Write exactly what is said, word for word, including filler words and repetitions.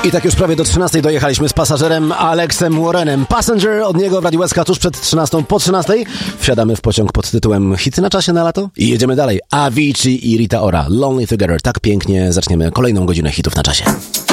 I tak już prawie do trzynastej dojechaliśmy z pasażerem Alexem Warrenem. Passenger od niego w Radiu S K tuż przed trzynastą po trzynastej. Wsiadamy w pociąg pod tytułem Hity na czasie na lato i jedziemy dalej. Avicii i Rita Ora, Lonely Together. Tak pięknie zaczniemy kolejną godzinę hitów na czasie.